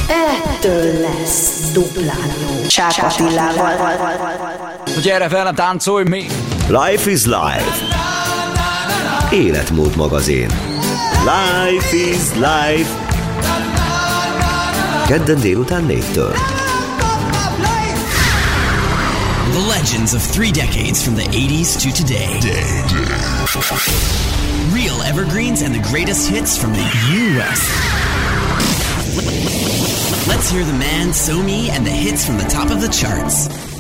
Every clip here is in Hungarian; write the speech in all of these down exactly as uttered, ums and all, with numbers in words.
Ettől lesz duplán jó. Csák Attilával. Gyere velem, táncolj mi! Life is Life. Életmód magazin. Life is Life. Kedden délután négytől. The legends of three decades from the eighties to today. Real evergreens and the greatest hits from the U S Let's hear the man, Somi, and the hits from the top of the charts.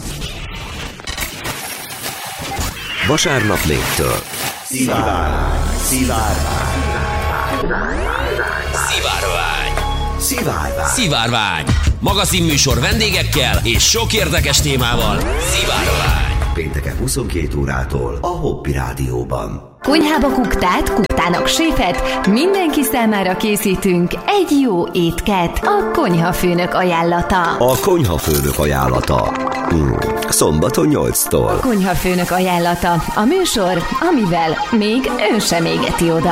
Vasárnap négytől. Szivárvány. Szivárvány. Szivárvány. Szivárvány. Szivárvány. Magazinműsor vendégekkel és sok érdekes témával. Szivárvány. Pénteken huszonkét órától a Hobby Rádióban. Konyhába kuktát, kuktának séfet, mindenki számára készítünk egy jó étket. A konyhafőnök ajánlata. A konyhafőnök ajánlata. Hmm. Szombaton nyolctól. A konyhafőnök ajánlata. A műsor, amivel még ön sem égeti oda.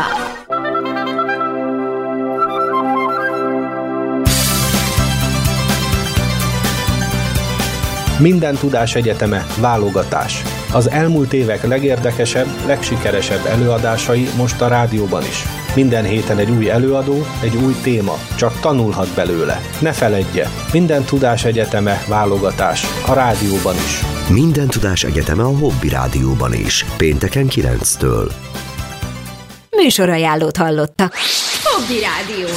Minden tudás egyeteme válogatás. Az elmúlt évek legérdekesebb, legsikeresebb előadásai most a rádióban is. Minden héten egy új előadó, egy új téma, csak tanulhat belőle. Ne feledje, minden tudás egyeteme válogatás, a rádióban is. Minden tudás egyeteme a Hobby Rádióban is, pénteken kilenctől. Műsorajánlót hallottak. Hobby Rádió.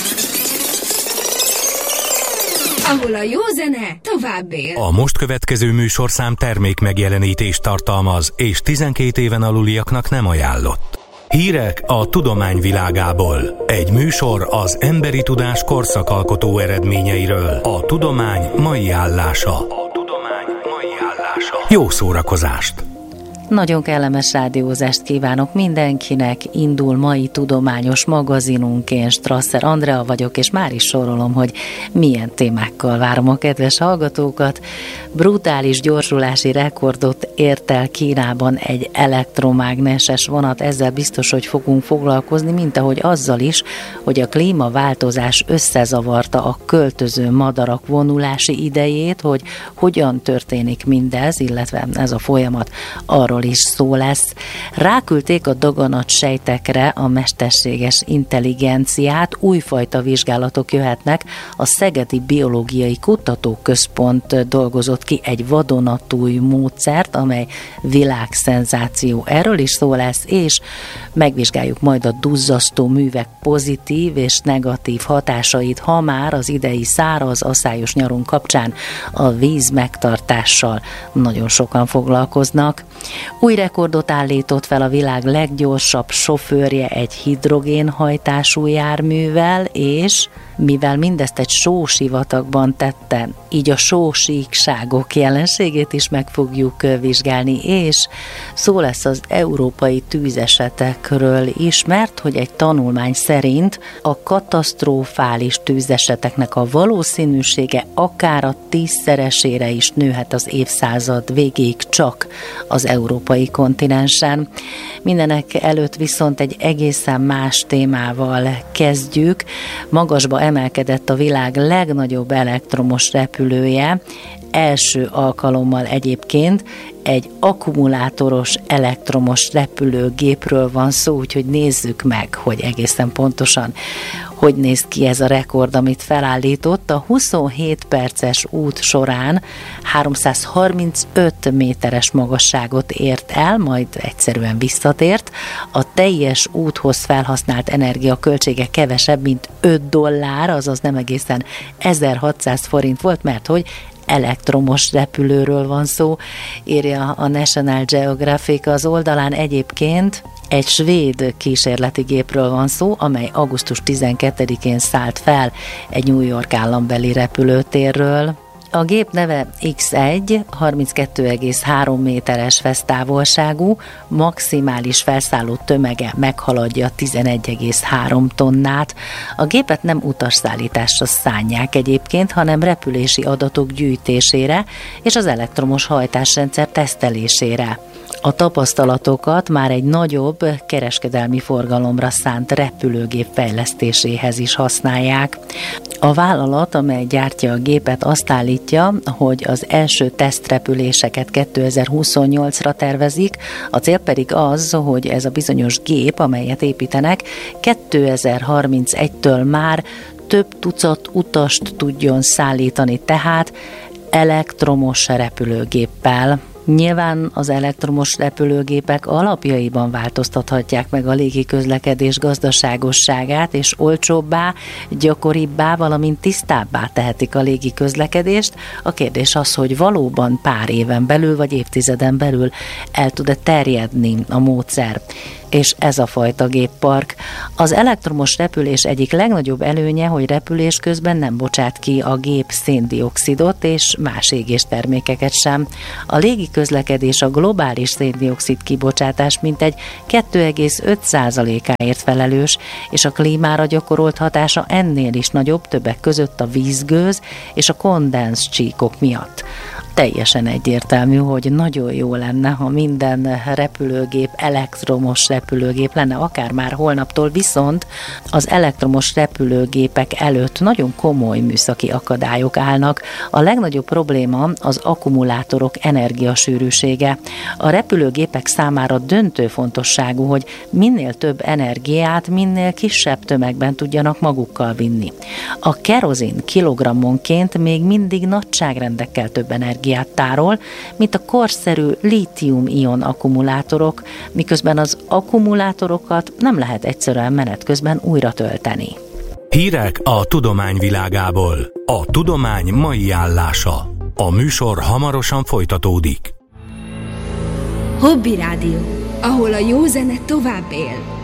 Ahol a jó zene tovább él. A most következő műsorszám termék megjelenítést tartalmaz, és tizenkét éven aluliaknak nem ajánlott. Hírek a tudomány világából. Egy műsor az emberi tudás korszakalkotó eredményeiről. A tudomány mai állása. A tudomány mai állása. Jó szórakozást! Nagyon kellemes rádiózást kívánok mindenkinek. Indul mai tudományos magazinunk. Én Strasser Andrea vagyok, és már is sorolom, hogy milyen témákkal várom a kedves hallgatókat. Brutális gyorsulási rekordot ért el Kínában egy elektromágneses vonat. Ezzel biztos, hogy fogunk foglalkozni, mint ahogy azzal is, hogy a klímaváltozás összezavarta a költöző madarak vonulási idejét, hogy hogyan történik mindez, illetve ez a folyamat arról is szó lesz. Ráküldték a daganat sejtekre a mesterséges intelligenciát, újfajta vizsgálatok jöhetnek. A Szegedi Biológiai Kutatóközpont dolgozott ki egy vadonatúj módszert, amely világszenzáció. Erről is szó lesz, és megvizsgáljuk majd a duzzasztó művek pozitív és negatív hatásait, ha már az idei száraz, aszályos nyarunk kapcsán a víz megtartással nagyon sokan foglalkoznak. Új rekordot állított fel a világ leggyorsabb sofőrje egy hidrogénhajtású járművel, és mivel mindezt egy sósivatagban tette, így a sósíkságok jelenségét is meg fogjuk vizsgálni, és szó lesz az európai tűzesetekről is, mert hogy egy tanulmány szerint a katasztrofális tűzeseteknek a valószínűsége akár a tízszeresére is nőhet az évszázad végéig csak az európai kontinensen. Mindenek előtt viszont egy egészen más témával kezdjük. Magasba emelkedett a világ legnagyobb elektromos repülője, első alkalommal egyébként egy akkumulátoros elektromos repülőgépről van szó, úgyhogy nézzük meg, hogy egészen pontosan hogy néz ki ez a rekord, amit felállított. A huszonhét perces út során háromszázharmincöt méteres magasságot ért el, majd egyszerűen visszatért. A teljes úthoz felhasznált energia költsége kevesebb, mint öt dollár, azaz nem egészen ezerhatszáz forint volt, mert hogy elektromos repülőről van szó, írja a National Geographic az oldalán. Egyébként egy svéd kísérleti gépről van szó, amely augusztus tizenkettedikén szállt fel egy New York állambeli repülőtérről. A gép neve iksz egy, harminckettő egész három méteres fesztávolságú, maximális felszálló tömege meghaladja tizenegy egész három tonnát. A gépet nem utasszállításra szánják egyébként, hanem repülési adatok gyűjtésére és az elektromos hajtásrendszer tesztelésére. A tapasztalatokat már egy nagyobb kereskedelmi forgalomra szánt repülőgép fejlesztéséhez is használják. A vállalat, amely gyártja a gépet, azt állítja, hogy az első tesztrepüléseket kétezer-huszonnyolcra tervezik, a cél pedig az, hogy ez a bizonyos gép, amelyet építenek, kétezer-harmincegytől már több tucat utast tudjon szállítani, tehát elektromos repülőgéppel. Nyilván az elektromos repülőgépek alapjaiban változtathatják meg a légiközlekedés gazdaságosságát, és olcsóbbá, gyakoribbá, valamint tisztábbá tehetik a légiközlekedést. A kérdés az, hogy valóban pár éven belül vagy évtizeden belül el tud-e terjedni a módszer. És ez a fajta géppark. Az elektromos repülés egyik legnagyobb előnye, hogy repülés közben nem bocsát ki a gép széndioxidot és más égéstermékeket sem. A légiközlekedés a globális széndioxid kibocsátás mintegy kettő egész öt százalékáért felelős, és a klímára gyakorolt hatása ennél is nagyobb, többek között a vízgőz és a kondensz csíkok miatt. Teljesen egyértelmű, hogy nagyon jó lenne, ha minden repülőgép elektromos repülőgép lenne, akár már holnaptól, viszont az elektromos repülőgépek előtt nagyon komoly műszaki akadályok állnak. A legnagyobb probléma az akkumulátorok energiasűrűsége. A repülőgépek számára döntő fontosságú, hogy minél több energiát minél kisebb tömegben tudjanak magukkal vinni. A kerozin kilogrammonként még mindig nagyságrendekkel több energiát tárol, mint a korszerű lítium-ion akkumulátorok, miközben az akkumulátorokat nem lehet egyszerűen menet közben újra tölteni. Hírek a tudomány világából. A tudomány mai állása. A műsor hamarosan folytatódik. Hobby Rádió, ahol a jó zene tovább él.